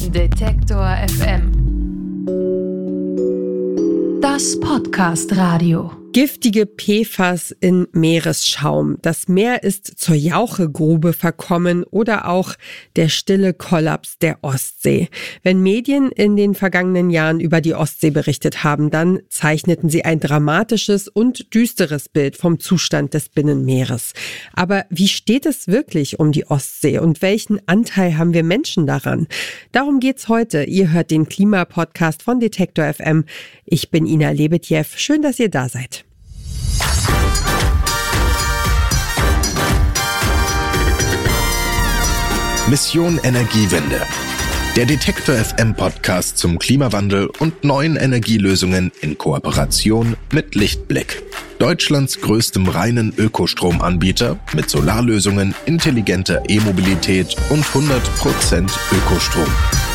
Detektor FM. Das Podcast-Radio. Giftige PFAS in Meeresschaum. Das Meer ist zur Jauchegrube verkommen oder auch der stille Kollaps der Ostsee. Wenn Medien in den vergangenen Jahren über die Ostsee berichtet haben, dann zeichneten sie ein dramatisches und düsteres Bild vom Zustand des Binnenmeeres. Aber wie steht es wirklich um die Ostsee und welchen Anteil haben wir Menschen daran? Darum geht's heute. Ihr hört den Klimapodcast von Detektor FM. Ich bin Ina Lebetjew. Schön, dass ihr da seid. Mission Energiewende. Der Detektor FM Podcast zum Klimawandel und neuen Energielösungen in Kooperation mit Lichtblick. Deutschlands größtem reinen Ökostromanbieter mit Solarlösungen, intelligenter E-Mobilität und 100% Ökostrom.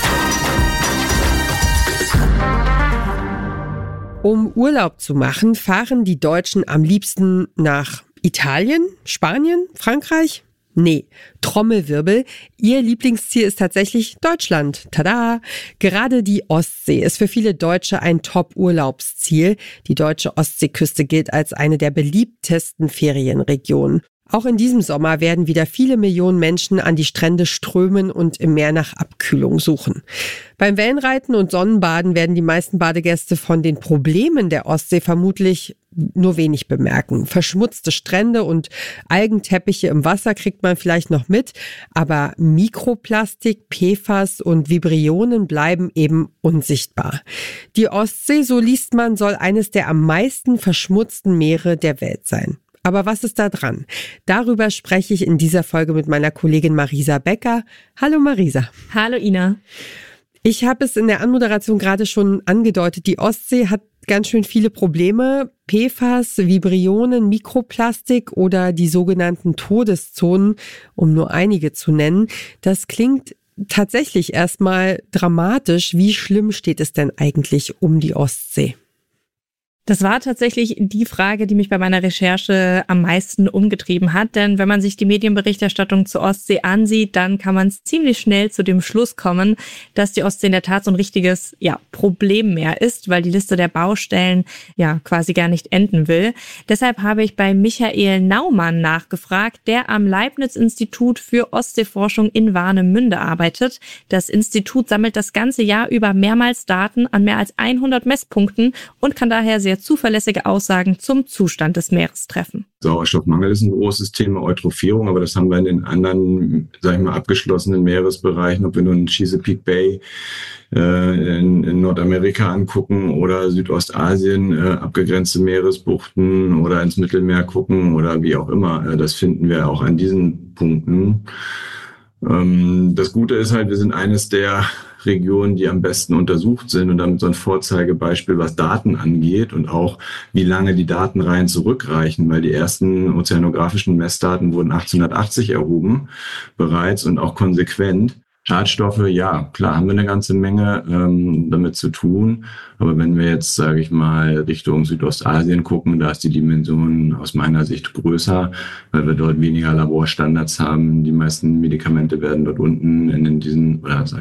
Um Urlaub zu machen, fahren die Deutschen am liebsten nach Italien, Spanien, Frankreich? Nee, Trommelwirbel. Ihr Lieblingsziel ist tatsächlich Deutschland. Tada! Gerade die Ostsee ist für viele Deutsche ein Top-Urlaubsziel. Die deutsche Ostseeküste gilt als eine der beliebtesten Ferienregionen. Auch in diesem Sommer werden wieder viele Millionen Menschen an die Strände strömen und im Meer nach Abkühlung suchen. Beim Wellenreiten und Sonnenbaden werden die meisten Badegäste von den Problemen der Ostsee vermutlich nur wenig bemerken. Verschmutzte Strände und Algenteppiche im Wasser kriegt man vielleicht noch mit, aber Mikroplastik, PFAS und Vibrionen bleiben eben unsichtbar. Die Ostsee, so liest man, soll eines der am meisten verschmutzten Meere der Welt sein. Aber was ist da dran? Darüber spreche ich in dieser Folge mit meiner Kollegin Marisa Becker. Hallo Marisa. Hallo Ina. Ich habe es in der Anmoderation gerade schon angedeutet, die Ostsee hat ganz schön viele Probleme. PFAS, Vibrionen, Mikroplastik oder die sogenannten Todeszonen, um nur einige zu nennen. Das klingt tatsächlich erstmal dramatisch. Wie schlimm steht es denn eigentlich um die Ostsee? Das war tatsächlich die Frage, die mich bei meiner Recherche am meisten umgetrieben hat. Denn wenn man sich die Medienberichterstattung zur Ostsee ansieht, dann kann man ziemlich schnell zu dem Schluss kommen, dass die Ostsee in der Tat so ein richtiges Problemmeer ist, weil die Liste der Baustellen quasi gar nicht enden will. Deshalb habe ich bei Michael Naumann nachgefragt, der am Leibniz-Institut für Ostseeforschung in Warnemünde arbeitet. Das Institut sammelt das ganze Jahr über mehrmals Daten an mehr als 100 Messpunkten und kann daher sehr zuverlässige Aussagen zum Zustand des Meeres treffen. Sauerstoffmangel ist ein großes Thema, Eutrophierung, aber das haben wir in den anderen, abgeschlossenen Meeresbereichen, ob wir nun Chesapeake Bay in Nordamerika angucken oder Südostasien, abgegrenzte Meeresbuchten oder ins Mittelmeer gucken oder wie auch immer. Das finden wir auch an diesen Punkten. Das Gute ist halt, wir sind eines der Regionen, die am besten untersucht sind und damit so ein Vorzeigebeispiel, was Daten angeht und auch wie lange die Datenreihen zurückreichen, weil die ersten ozeanografischen Messdaten wurden 1880 erhoben bereits und auch konsequent. Schadstoffe, ja, klar, haben wir eine ganze Menge damit zu tun. Aber wenn wir jetzt, Richtung Südostasien gucken, da ist die Dimension aus meiner Sicht größer, weil wir dort weniger Laborstandards haben. Die meisten Medikamente werden dort unten in diesen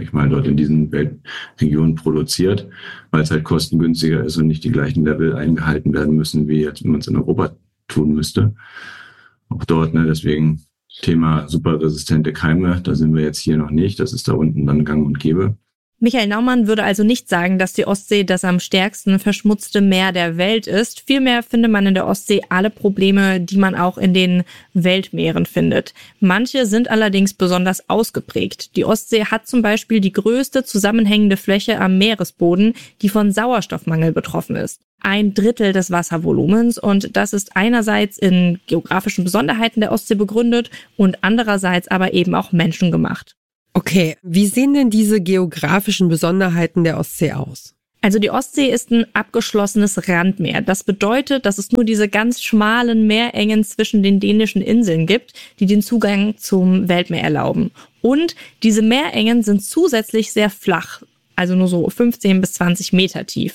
Weltregionen produziert, weil es halt kostengünstiger ist und nicht die gleichen Level eingehalten werden müssen, wie jetzt, wenn man es in Europa tun müsste. Auch dort, deswegen Thema superresistente Keime, da sind wir jetzt hier noch nicht. Das ist da unten dann gang und gäbe. Michael Naumann würde also nicht sagen, dass die Ostsee das am stärksten verschmutzte Meer der Welt ist. Vielmehr findet man in der Ostsee alle Probleme, die man auch in den Weltmeeren findet. Manche sind allerdings besonders ausgeprägt. Die Ostsee hat zum Beispiel die größte zusammenhängende Fläche am Meeresboden, die von Sauerstoffmangel betroffen ist. 1/3 des Wasservolumens, und das ist einerseits in geografischen Besonderheiten der Ostsee begründet und andererseits aber eben auch menschengemacht. Okay, wie sehen denn diese geografischen Besonderheiten der Ostsee aus? Also die Ostsee ist ein abgeschlossenes Randmeer. Das bedeutet, dass es nur diese ganz schmalen Meerengen zwischen den dänischen Inseln gibt, die den Zugang zum Weltmeer erlauben. Und diese Meerengen sind zusätzlich sehr flach, also nur so 15 bis 20 Meter tief.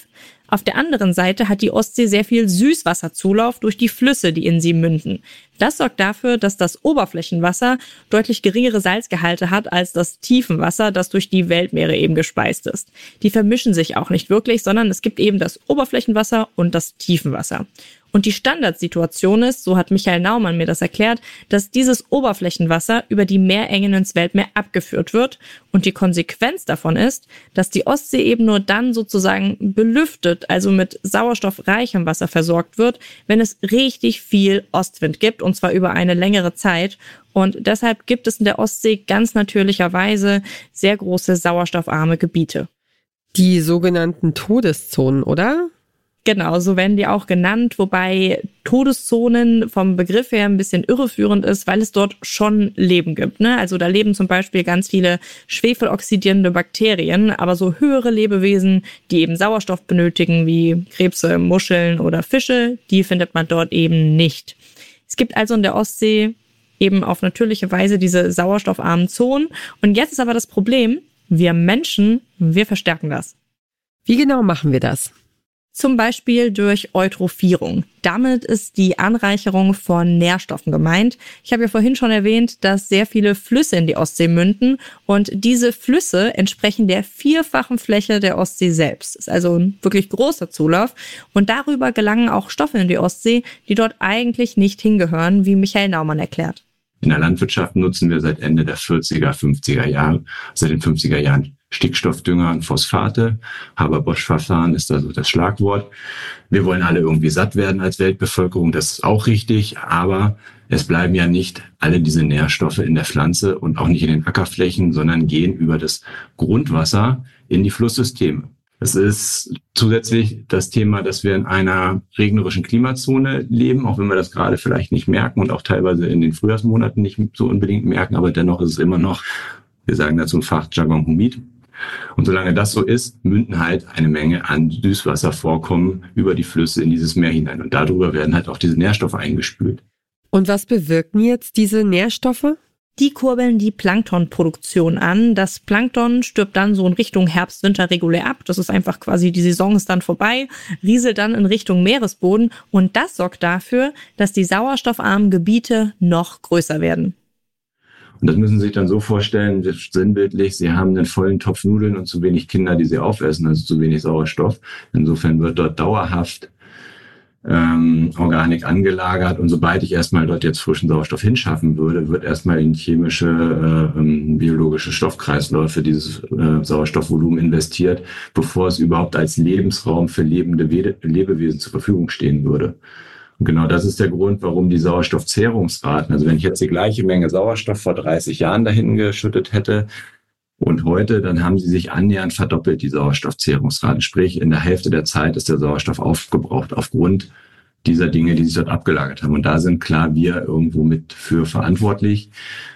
Auf der anderen Seite hat die Ostsee sehr viel Süßwasserzulauf durch die Flüsse, die in sie münden. Das sorgt dafür, dass das Oberflächenwasser deutlich geringere Salzgehalte hat als das Tiefenwasser, das durch die Weltmeere eben gespeist ist. Die vermischen sich auch nicht wirklich, sondern es gibt eben das Oberflächenwasser und das Tiefenwasser. Und die Standardsituation ist, so hat Michael Naumann mir das erklärt, dass dieses Oberflächenwasser über die Meerengen ins Weltmeer abgeführt wird. Und die Konsequenz davon ist, dass die Ostsee eben nur dann sozusagen belüftet, also mit sauerstoffreichem Wasser versorgt wird, wenn es richtig viel Ostwind gibt, und zwar über eine längere Zeit. Und deshalb gibt es in der Ostsee ganz natürlicherweise sehr große sauerstoffarme Gebiete. Die sogenannten Todeszonen, oder? Genau, so werden die auch genannt, wobei Todeszonen vom Begriff her ein bisschen irreführend ist, weil es dort schon Leben gibt, ne? Also da leben zum Beispiel ganz viele schwefeloxidierende Bakterien, aber so höhere Lebewesen, die eben Sauerstoff benötigen, wie Krebse, Muscheln oder Fische, die findet man dort eben nicht. Es gibt also in der Ostsee eben auf natürliche Weise diese sauerstoffarmen Zonen. Und jetzt ist aber das Problem, wir Menschen, wir verstärken das. Wie genau machen wir das? Zum Beispiel durch Eutrophierung. Damit ist die Anreicherung von Nährstoffen gemeint. Ich habe ja vorhin schon erwähnt, dass sehr viele Flüsse in die Ostsee münden und diese Flüsse entsprechen der 4-fachen Fläche der Ostsee selbst. Das ist also ein wirklich großer Zulauf und darüber gelangen auch Stoffe in die Ostsee, die dort eigentlich nicht hingehören, wie Michael Naumann erklärt. In der Landwirtschaft nutzen wir seit Ende der 40er, 50er Jahre, seit den 50er Jahren Stickstoffdünger und Phosphate. Haber-Bosch-Verfahren ist also das Schlagwort. Wir wollen alle irgendwie satt werden als Weltbevölkerung, das ist auch richtig, aber es bleiben ja nicht alle diese Nährstoffe in der Pflanze und auch nicht in den Ackerflächen, sondern gehen über das Grundwasser in die Flusssysteme. Es ist zusätzlich das Thema, dass wir in einer regnerischen Klimazone leben, auch wenn wir das gerade vielleicht nicht merken und auch teilweise in den Frühjahrsmonaten nicht so unbedingt merken, aber dennoch ist es immer noch, wir sagen dazu im Fachjargon, humid. Und solange das so ist, münden halt eine Menge an Süßwasservorkommen über die Flüsse in dieses Meer hinein. Und darüber werden halt auch diese Nährstoffe eingespült. Und was bewirken jetzt diese Nährstoffe? Die kurbeln die Planktonproduktion an. Das Plankton stirbt dann so in Richtung Herbst, Winter regulär ab. Das ist einfach quasi, die Saison ist dann vorbei, rieselt dann in Richtung Meeresboden. Und das sorgt dafür, dass die sauerstoffarmen Gebiete noch größer werden. Und das müssen Sie sich dann so vorstellen, sinnbildlich, Sie haben einen vollen Topf Nudeln und zu wenig Kinder, die sie aufessen, also zu wenig Sauerstoff. Insofern wird dort dauerhaft Organik angelagert. Und sobald ich erstmal dort jetzt frischen Sauerstoff hinschaffen würde, wird erstmal in chemische, biologische Stoffkreisläufe dieses Sauerstoffvolumen investiert, bevor es überhaupt als Lebensraum für lebende Lebewesen zur Verfügung stehen würde. Und genau das ist der Grund, warum die Sauerstoffzehrungsraten, also wenn ich jetzt die gleiche Menge Sauerstoff vor 30 Jahren dahin geschüttet hätte und heute, dann haben sie sich annähernd verdoppelt, die Sauerstoffzehrungsraten. Sprich, in der Hälfte der Zeit ist der Sauerstoff aufgebraucht aufgrund dieser Dinge, die sich dort abgelagert haben. Und da sind klar wir irgendwo mit für verantwortlich,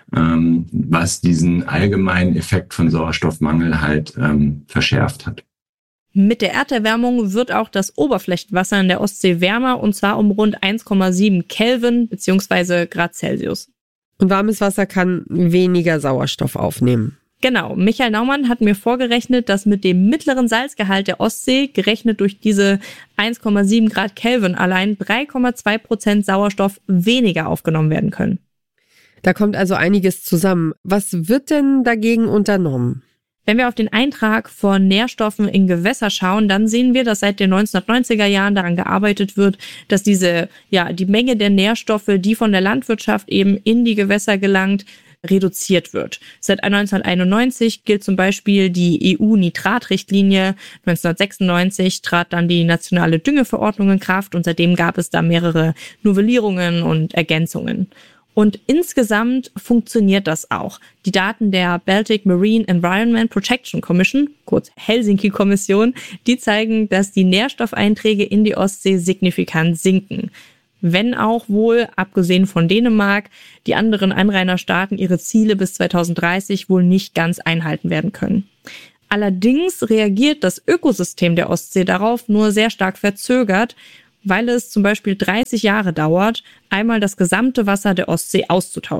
was diesen allgemeinen Effekt von Sauerstoffmangel halt verschärft hat. Mit der Erderwärmung wird auch das Oberflächenwasser in der Ostsee wärmer, und zwar um rund 1,7 Kelvin bzw. Grad Celsius. Und warmes Wasser kann weniger Sauerstoff aufnehmen. Genau, Michael Naumann hat mir vorgerechnet, dass mit dem mittleren Salzgehalt der Ostsee, gerechnet durch diese 1,7 Grad Kelvin, allein 3,2% Sauerstoff weniger aufgenommen werden können. Da kommt also einiges zusammen. Was wird denn dagegen unternommen? Wenn wir auf den Eintrag von Nährstoffen in Gewässer schauen, dann sehen wir, dass seit den 1990er Jahren daran gearbeitet wird, dass die Menge der Nährstoffe, die von der Landwirtschaft eben in die Gewässer gelangt, reduziert wird. Seit 1991 gilt zum Beispiel die EU-Nitratrichtlinie. 1996 trat dann die nationale Düngeverordnung in Kraft und seitdem gab es da mehrere Novellierungen und Ergänzungen. Und insgesamt funktioniert das auch. Die Daten der Baltic Marine Environment Protection Commission, kurz Helsinki-Kommission, die zeigen, dass die Nährstoffeinträge in die Ostsee signifikant sinken. Wenn auch wohl, abgesehen von Dänemark, die anderen Anrainerstaaten ihre Ziele bis 2030 wohl nicht ganz einhalten werden können. Allerdings reagiert das Ökosystem der Ostsee darauf nur sehr stark verzögert, weil es zum Beispiel 30 Jahre dauert, einmal das gesamte Wasser der Ostsee auszutauschen.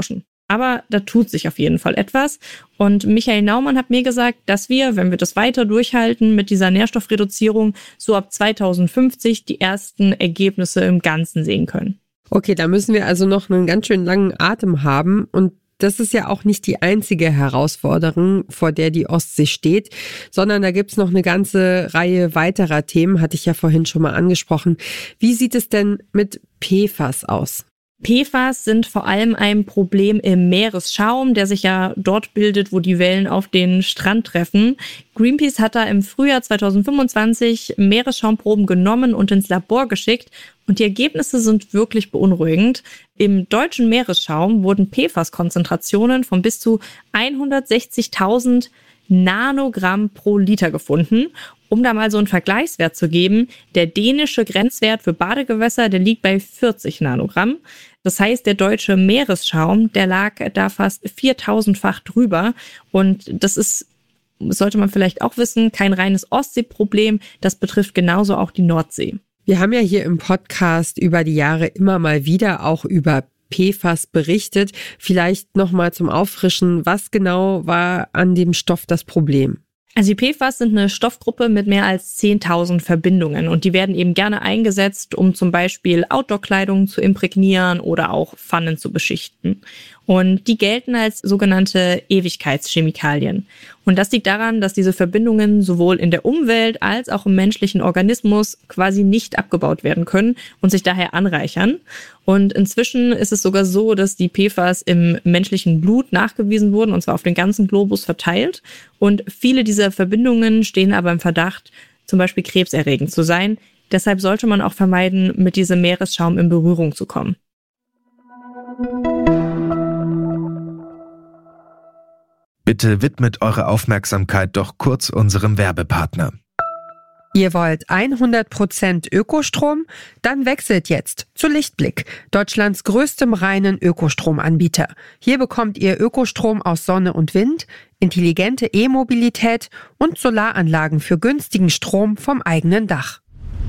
Aber da tut sich auf jeden Fall etwas. Und Michael Naumann hat mir gesagt, dass wir, wenn wir das weiter durchhalten mit dieser Nährstoffreduzierung, so ab 2050 die ersten Ergebnisse im Ganzen sehen können. Okay, da müssen wir also noch einen ganz schön langen Atem haben. Und das ist ja auch nicht die einzige Herausforderung, vor der die Ostsee steht, sondern da gibt's noch eine ganze Reihe weiterer Themen, hatte ich ja vorhin schon mal angesprochen. Wie sieht es denn mit PFAS aus? PFAS sind vor allem ein Problem im Meeresschaum, der sich ja dort bildet, wo die Wellen auf den Strand treffen. Greenpeace hat da im Frühjahr 2025 Meeresschaumproben genommen und ins Labor geschickt. Und die Ergebnisse sind wirklich beunruhigend. Im deutschen Meeresschaum wurden PFAS-Konzentrationen von bis zu 160.000 Nanogramm pro Liter gefunden. Um da mal so einen Vergleichswert zu geben, der dänische Grenzwert für Badegewässer, der liegt bei 40 Nanogramm. Das heißt, der deutsche Meeresschaum, der lag da fast 4000-fach drüber. Und das ist, sollte man vielleicht auch wissen, kein reines Ostseeproblem. Das betrifft genauso auch die Nordsee. Wir haben ja hier im Podcast über die Jahre immer mal wieder auch über PFAS berichtet. Vielleicht nochmal zum Auffrischen, was genau war an dem Stoff das Problem? Also die PFAS sind eine Stoffgruppe mit mehr als 10.000 Verbindungen und die werden eben gerne eingesetzt, um zum Beispiel Outdoor-Kleidung zu imprägnieren oder auch Pfannen zu beschichten. Und die gelten als sogenannte Ewigkeitschemikalien. Und das liegt daran, dass diese Verbindungen sowohl in der Umwelt als auch im menschlichen Organismus quasi nicht abgebaut werden können und sich daher anreichern. Und inzwischen ist es sogar so, dass die PFAS im menschlichen Blut nachgewiesen wurden, und zwar auf den ganzen Globus verteilt. Und viele dieser Verbindungen stehen aber im Verdacht, zum Beispiel krebserregend zu sein. Deshalb sollte man auch vermeiden, mit diesem Meeresschaum in Berührung zu kommen. Bitte widmet eure Aufmerksamkeit doch kurz unserem Werbepartner. Ihr wollt 100% Ökostrom? Dann wechselt jetzt zu Lichtblick, Deutschlands größtem reinen Ökostromanbieter. Hier bekommt ihr Ökostrom aus Sonne und Wind, intelligente E-Mobilität und Solaranlagen für günstigen Strom vom eigenen Dach.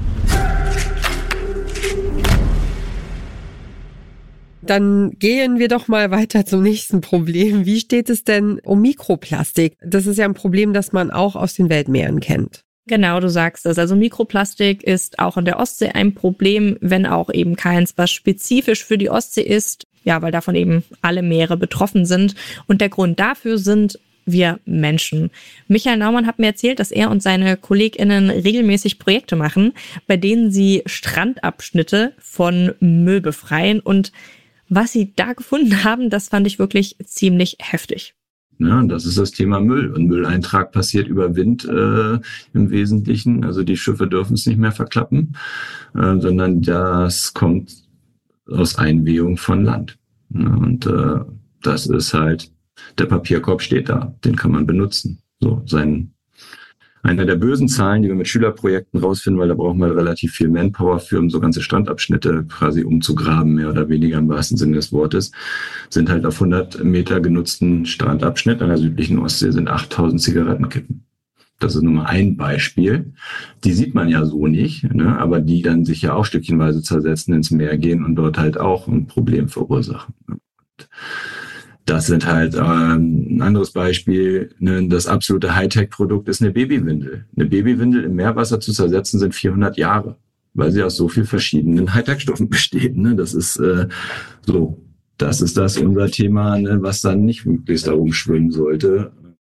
Dann gehen wir doch mal weiter zum nächsten Problem. Wie steht es denn um Mikroplastik? Das ist ja ein Problem, das man auch aus den Weltmeeren kennt. Genau, du sagst es. Also Mikroplastik ist auch in der Ostsee ein Problem, wenn auch eben keins, was spezifisch für die Ostsee ist. Ja, weil davon eben alle Meere betroffen sind. Und der Grund dafür sind wir Menschen. Michael Naumann hat mir erzählt, dass er und seine KollegInnen regelmäßig Projekte machen, bei denen sie Strandabschnitte von Müll befreien. Und was sie da gefunden haben, das fand ich wirklich ziemlich heftig. Ja, das ist das Thema Müll. Und Mülleintrag passiert über Wind im Wesentlichen. Also die Schiffe dürfen es nicht mehr verklappen, sondern das kommt aus Einwehung von Land. Ja, und das ist halt, der Papierkorb steht da, den kann man benutzen. So einer der bösen Zahlen, die wir mit Schülerprojekten rausfinden, weil da brauchen wir relativ viel Manpower für, um so ganze Strandabschnitte quasi umzugraben, mehr oder weniger im wahrsten Sinne des Wortes, sind halt auf 100 Meter genutzten Strandabschnitt an der südlichen Ostsee sind 8.000 Zigarettenkippen. Das ist nur mal ein Beispiel. Die sieht man ja so nicht, ne? Aber die dann sich ja auch stückchenweise zersetzen, ins Meer gehen und dort halt auch ein Problem verursachen. Das sind halt ein anderes Beispiel. Ne, das absolute Hightech-Produkt ist eine Babywindel. Eine Babywindel im Meerwasser zu zersetzen sind 400 Jahre, weil sie aus so vielen verschiedenen Hightech-Stoffen besteht. Ne? Das ist Das ist unser Thema, ne, was dann nicht möglichst da rumschwimmen sollte.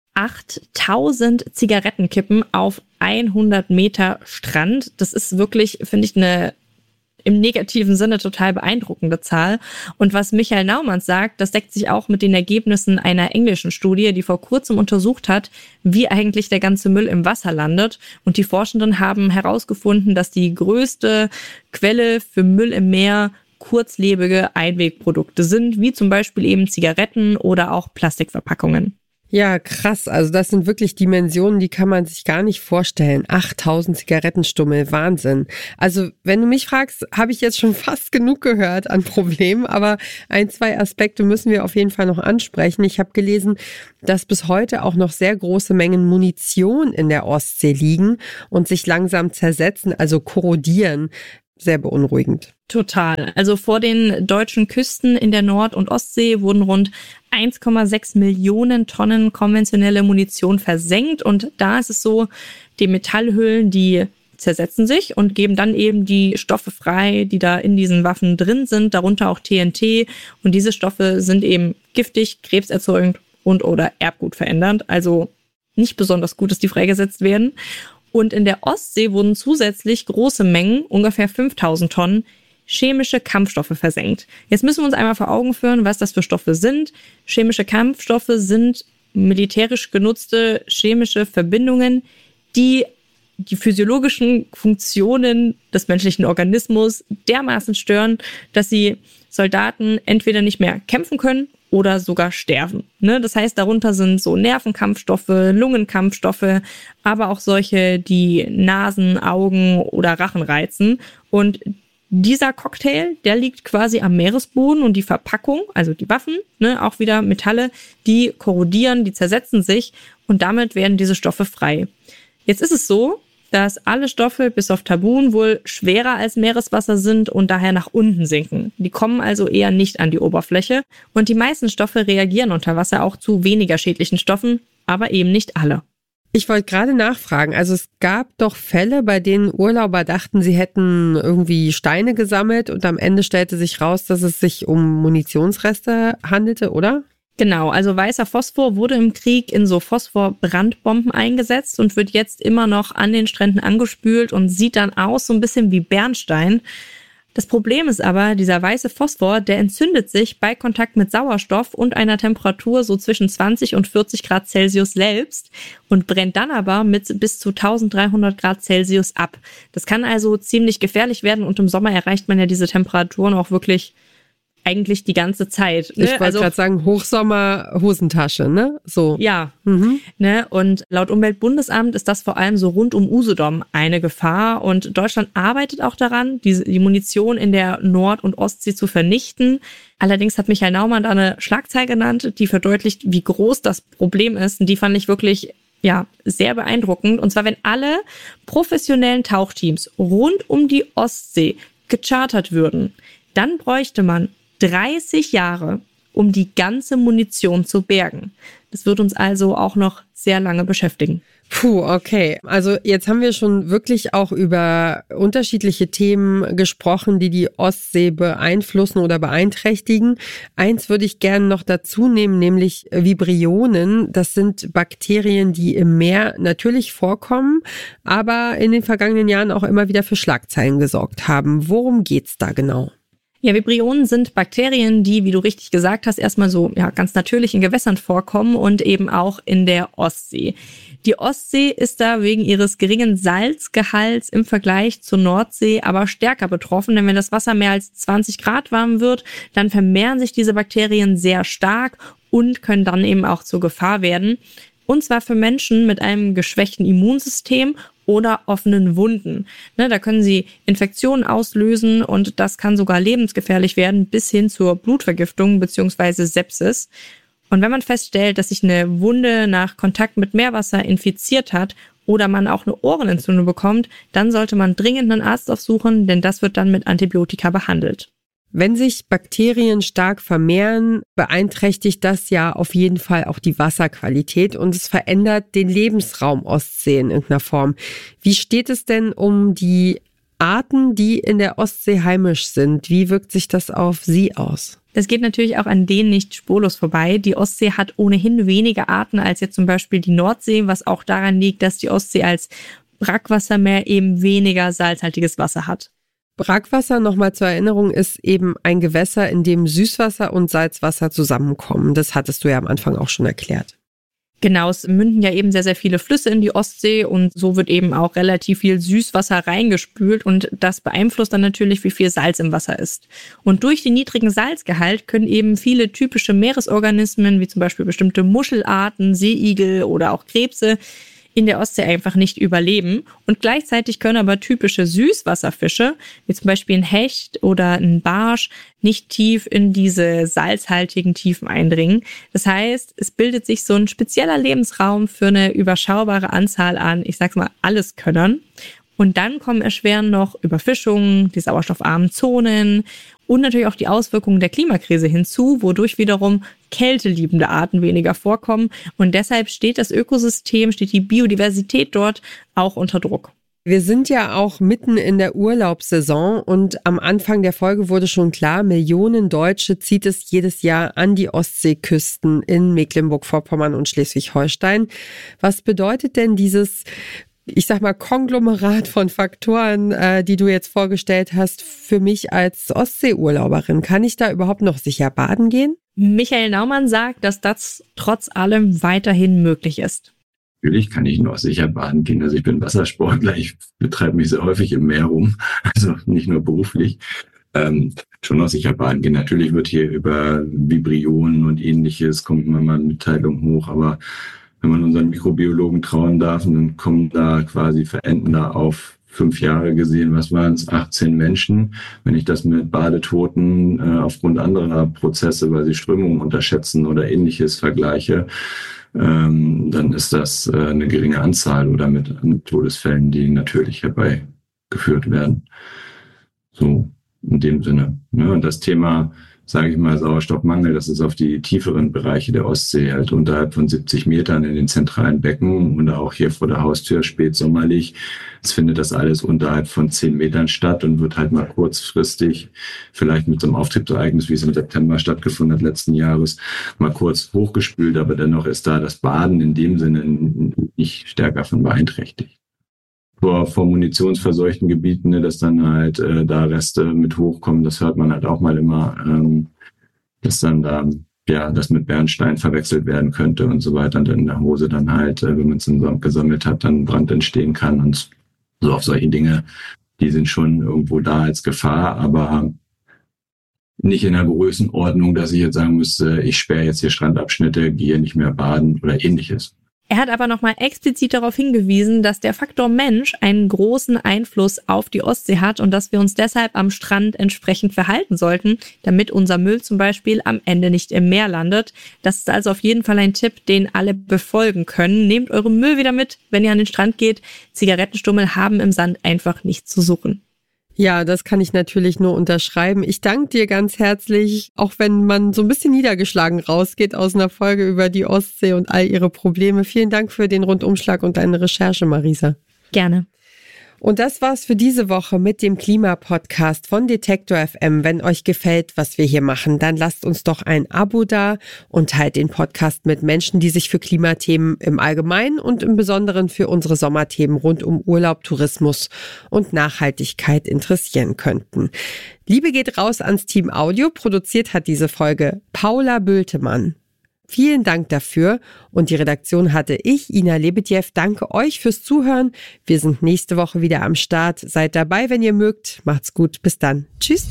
8.000 Zigarettenkippen auf 100 Meter Strand. Das ist wirklich, finde ich, eine im negativen Sinne total beeindruckende Zahl. Und was Michael Naumann sagt, das deckt sich auch mit den Ergebnissen einer englischen Studie, die vor kurzem untersucht hat, wie eigentlich der ganze Müll im Wasser landet. Und die Forschenden haben herausgefunden, dass die größte Quelle für Müll im Meer kurzlebige Einwegprodukte sind, wie zum Beispiel eben Zigaretten oder auch Plastikverpackungen. Ja, krass. Also das sind wirklich Dimensionen, die kann man sich gar nicht vorstellen. 8.000 Zigarettenstummel, Wahnsinn. Also wenn du mich fragst, habe ich jetzt schon fast genug gehört an Problemen, aber 1-2 Aspekte müssen wir auf jeden Fall noch ansprechen. Ich habe gelesen, dass bis heute auch noch sehr große Mengen Munition in der Ostsee liegen und sich langsam zersetzen, also korrodieren. sehr beunruhigend. Total. Also vor den deutschen Küsten in der Nord- und Ostsee wurden rund 1,6 Millionen Tonnen konventionelle Munition versenkt. Und da ist es so, die Metallhüllen, die zersetzen sich und geben dann eben die Stoffe frei, die da in diesen Waffen drin sind, darunter auch TNT. Und diese Stoffe sind eben giftig, krebserzeugend und oder erbgutverändernd. Also nicht besonders gut, dass die freigesetzt werden. Und in der Ostsee wurden zusätzlich große Mengen, ungefähr 5000 Tonnen, chemische Kampfstoffe versenkt. Jetzt müssen wir uns einmal vor Augen führen, was das für Stoffe sind. Chemische Kampfstoffe sind militärisch genutzte chemische Verbindungen, die die physiologischen Funktionen des menschlichen Organismus dermaßen stören, dass sie Soldaten entweder nicht mehr kämpfen können oder sogar sterben. Das heißt, darunter sind so Nervenkampfstoffe, Lungenkampfstoffe, aber auch solche, die Nasen, Augen oder Rachen reizen. Und dieser Cocktail, der liegt quasi am Meeresboden und die Verpackung, also die Waffen, auch wieder Metalle, die korrodieren, die zersetzen sich und damit werden diese Stoffe frei. Jetzt ist es so, dass alle Stoffe bis auf Tabun wohl schwerer als Meereswasser sind und daher nach unten sinken. Die kommen also eher nicht an die Oberfläche und die meisten Stoffe reagieren unter Wasser auch zu weniger schädlichen Stoffen, aber eben nicht alle. Ich wollte gerade nachfragen, also es gab doch Fälle, bei denen Urlauber dachten, sie hätten irgendwie Steine gesammelt und am Ende stellte sich raus, dass es sich um Munitionsreste handelte, oder? Genau, also weißer Phosphor wurde im Krieg in so Phosphorbrandbomben eingesetzt und wird jetzt immer noch an den Stränden angespült und sieht dann aus so ein bisschen wie Bernstein. Das Problem ist aber, dieser weiße Phosphor, der entzündet sich bei Kontakt mit Sauerstoff und einer Temperatur so zwischen 20 und 40 Grad Celsius selbst und brennt dann aber mit bis zu 1300 Grad Celsius ab. Das kann also ziemlich gefährlich werden und im Sommer erreicht man ja diese Temperaturen auch wirklich eigentlich die ganze Zeit. Ich wollte gerade sagen, Hochsommer-Hosentasche, ne? So. Ja. Und laut Umweltbundesamt ist das vor allem so rund um Usedom eine Gefahr. Und Deutschland arbeitet auch daran, die Munition in der Nord- und Ostsee zu vernichten. Allerdings hat Michael Naumann da eine Schlagzeile genannt, die verdeutlicht, wie groß das Problem ist. Und die fand ich wirklich sehr beeindruckend. Und zwar, wenn alle professionellen Tauchteams rund um die Ostsee gechartert würden, dann bräuchte man 30 Jahre, um die ganze Munition zu bergen. Das wird uns also auch noch sehr lange beschäftigen. Puh, okay. Also jetzt haben wir schon wirklich auch über unterschiedliche Themen gesprochen, die die Ostsee beeinflussen oder beeinträchtigen. Eins würde ich gerne noch dazu nehmen, nämlich Vibrionen. Das sind Bakterien, die im Meer natürlich vorkommen, aber in den vergangenen Jahren auch immer wieder für Schlagzeilen gesorgt haben. Worum geht's da genau? Ja, Vibrionen sind Bakterien, die, wie du richtig gesagt hast, erstmal so ganz natürlich in Gewässern vorkommen und eben auch in der Ostsee. Die Ostsee ist da wegen ihres geringen Salzgehalts im Vergleich zur Nordsee aber stärker betroffen, denn wenn das Wasser mehr als 20 Grad warm wird, dann vermehren sich diese Bakterien sehr stark und können dann eben auch zur Gefahr werden. Und zwar für Menschen mit einem geschwächten Immunsystem oder offenen Wunden. Da können sie Infektionen auslösen und das kann sogar lebensgefährlich werden bis hin zur Blutvergiftung bzw. Sepsis. Und wenn man feststellt, dass sich eine Wunde nach Kontakt mit Meerwasser infiziert hat oder man auch eine Ohrenentzündung bekommt, dann sollte man dringend einen Arzt aufsuchen, denn das wird dann mit Antibiotika behandelt. Wenn sich Bakterien stark vermehren, beeinträchtigt das ja auf jeden Fall auch die Wasserqualität und es verändert den Lebensraum Ostsee in irgendeiner Form. Wie steht es denn um die Arten, die in der Ostsee heimisch sind? Wie wirkt sich das auf sie aus? Das geht natürlich auch an denen nicht spurlos vorbei. Die Ostsee hat ohnehin weniger Arten als jetzt zum Beispiel die Nordsee, was auch daran liegt, dass die Ostsee als Brackwassermeer eben weniger salzhaltiges Wasser hat. Brackwasser, nochmal zur Erinnerung, ist eben ein Gewässer, in dem Süßwasser und Salzwasser zusammenkommen. Das hattest du ja am Anfang auch schon erklärt. Genau, es münden ja eben sehr, sehr viele Flüsse in die Ostsee und so wird eben auch relativ viel Süßwasser reingespült und das beeinflusst dann natürlich, wie viel Salz im Wasser ist. Und durch den niedrigen Salzgehalt können eben viele typische Meeresorganismen, wie zum Beispiel bestimmte Muschelarten, Seeigel oder auch Krebse, in der Ostsee einfach nicht überleben. Und gleichzeitig können aber typische Süßwasserfische, wie zum Beispiel ein Hecht oder ein Barsch, nicht tief in diese salzhaltigen Tiefen eindringen. Das heißt, es bildet sich so ein spezieller Lebensraum für eine überschaubare Anzahl an, ich sag's mal, Alleskönnern. Und dann kommen erschwerend noch Überfischung, die sauerstoffarmen Zonen und natürlich auch die Auswirkungen der Klimakrise hinzu, wodurch wiederum kälteliebende Arten weniger vorkommen. Und deshalb steht die Biodiversität dort auch unter Druck. Wir sind ja auch mitten in der Urlaubssaison und am Anfang der Folge wurde schon klar, Millionen Deutsche zieht es jedes Jahr an die Ostseeküsten in Mecklenburg-Vorpommern und Schleswig-Holstein. Was bedeutet denn dieses, ich sag mal, Konglomerat von Faktoren, die du jetzt vorgestellt hast, für mich als Ostseeurlauberin? Kann ich da überhaupt noch sicher baden gehen? Michael Naumann sagt, dass das trotz allem weiterhin möglich ist. Natürlich kann ich noch sicher baden gehen. Also ich bin Wassersportler, ich betreibe mich sehr häufig im Meer rum, also nicht nur beruflich. Schon noch sicher baden gehen. Natürlich wird hier über Vibrionen und Ähnliches, kommt immer mal eine Mitteilung hoch, aber wenn man unseren Mikrobiologen trauen darf, dann kommen da quasi, verenden da auf 5 Jahre gesehen, was waren es, 18 Menschen. Wenn ich das mit Badetoten aufgrund anderer Prozesse, weil sie Strömungen unterschätzen oder Ähnliches vergleiche, dann ist das eine geringe Anzahl oder mit Todesfällen, die natürlich herbeigeführt werden. So in dem Sinne. Ne? Und das Thema, sage ich mal, Sauerstoffmangel, das ist auf die tieferen Bereiche der Ostsee, halt unterhalb von 70 Metern in den zentralen Becken und auch hier vor der Haustür spätsommerlich. Es findet das alles unterhalb von 10 Metern statt und wird halt mal kurzfristig, vielleicht mit so einem Auftriebsereignis, wie es im September stattgefunden hat letzten Jahres, mal kurz hochgespült, aber dennoch ist da das Baden in dem Sinne nicht stärker von beeinträchtigt. Vor munitionsverseuchten Gebieten, ne, dass dann halt da Reste mit hochkommen, das hört man halt auch mal immer, dass dann da das mit Bernstein verwechselt werden könnte und so weiter und in der Hose dann halt, wenn man es gesammelt hat, dann Brand entstehen kann und so auf solche Dinge, die sind schon irgendwo da als Gefahr, aber nicht in der Größenordnung, dass ich jetzt sagen müsste, ich sperre jetzt hier Strandabschnitte, gehe nicht mehr baden oder Ähnliches. Er hat aber nochmal explizit darauf hingewiesen, dass der Faktor Mensch einen großen Einfluss auf die Ostsee hat und dass wir uns deshalb am Strand entsprechend verhalten sollten, damit unser Müll zum Beispiel am Ende nicht im Meer landet. Das ist also auf jeden Fall ein Tipp, den alle befolgen können. Nehmt euren Müll wieder mit, wenn ihr an den Strand geht. Zigarettenstummel haben im Sand einfach nichts zu suchen. Ja, das kann ich natürlich nur unterschreiben. Ich danke dir ganz herzlich, auch wenn man so ein bisschen niedergeschlagen rausgeht aus einer Folge über die Ostsee und all ihre Probleme. Vielen Dank für den Rundumschlag und deine Recherche, Marisa. Gerne. Und das war's für diese Woche mit dem Klimapodcast von Detektor FM. Wenn euch gefällt, was wir hier machen, dann lasst uns doch ein Abo da und teilt den Podcast mit Menschen, die sich für Klimathemen im Allgemeinen und im Besonderen für unsere Sommerthemen rund um Urlaub, Tourismus und Nachhaltigkeit interessieren könnten. Liebe geht raus ans Team Audio. Produziert hat diese Folge Paula Bültemann. Vielen Dank dafür und die Redaktion hatte ich, Ina Lebedjew. Danke euch fürs Zuhören. Wir sind nächste Woche wieder am Start. Seid dabei, wenn ihr mögt. Macht's gut. Bis dann. Tschüss.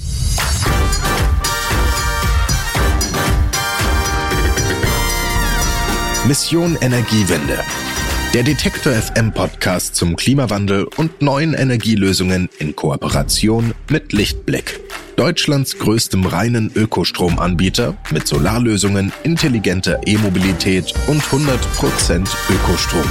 Mission Energiewende. Der Detektor FM Podcast zum Klimawandel und neuen Energielösungen in Kooperation mit Lichtblick. Deutschlands größtem reinen Ökostromanbieter mit Solarlösungen, intelligenter E-Mobilität und 100% Ökostrom.